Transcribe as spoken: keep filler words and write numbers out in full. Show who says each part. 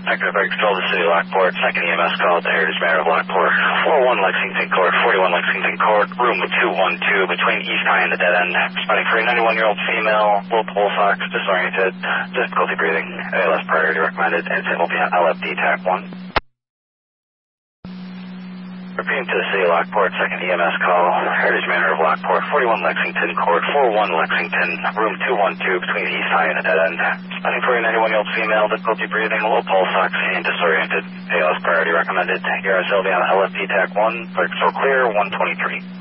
Speaker 1: Active Break Control to City Lockport, second E M S call to Heritage Manor of Lockport, four one Lexington Court, forty-one Lexington Court, room two one two, between East High and the dead end. Responding for a ninety-one-year-old female, low pulse ox, disoriented, difficulty breathing, A L S priority recommended, and will be on L F D TAC one. Repeating to the City Lockport, second E M S call, Heritage Manor of Lockport, forty-one Lexington Court, four one Lexington, room two one two, between East High and the dead end. Responding for a ninety-one-year-old female, difficulty breathing, low pulse ox, and disoriented, A L S priority recommended. Here is L V on L F D TAC one, clear, so clear, one twenty-three.